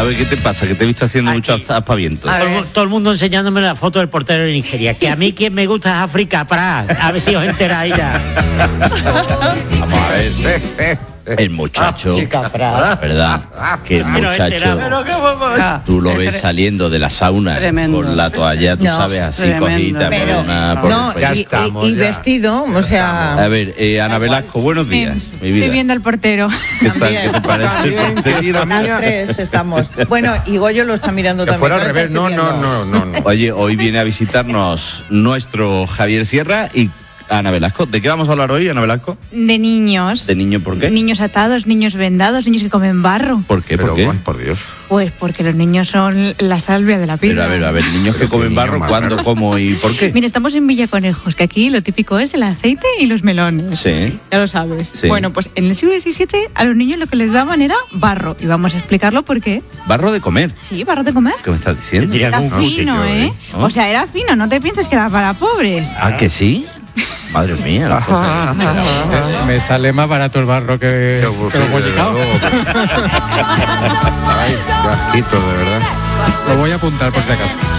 ver, ¿qué te pasa? Que te he visto haciendo mucho aspavientos. Todo el mundo enseñándome la foto del portero de Nigeria. Que a mí quien me gusta es África Prat. A ver si os enteráis ya. Vamos a ver. El muchacho, ¿verdad? Que el muchacho, tú lo ves saliendo de la sauna con la toalla, tú sabes, así cogida por una... y vestido, o sea... A ver, Ana Velasco, buenos días, mi vida. Estoy viendo al portero. ¿Qué tal? ¿Qué te parece el portero? Las tres estamos. Bueno, y Goyo lo está mirando Que también. fuera al revés, no. Oye, hoy viene a visitarnos nuestro Javier Sierra y Ana Velasco. ¿De qué vamos a hablar hoy, Ana Velasco? De niños. ¿De niños por qué? Niños atados, niños vendados, niños que comen barro. ¿Por qué? Pero, ¿Por qué? por Dios. Pues porque los niños son la salvia de la vida. Pero a ver, niños que comen barro, ¿cuándo, cómo y por qué? Mira, estamos en Villaconejos, que aquí lo típico es el aceite y los melones. Sí. Ya lo sabes. Sí. Bueno, pues en el siglo XVII a los niños lo que les daban era barro. Y vamos a explicarlo por qué. ¿Barro de comer? Sí, barro de comer. ¿Qué me estás diciendo? Era fino, ¿eh? ¿No? O sea, era fino, no te pienses que era para pobres. ¿Ah, que sí? Madre mía, las cosas. Me sale más barato el barro que lo bollicao. Ay, qué asquito, de verdad. Lo voy a apuntar por si acaso.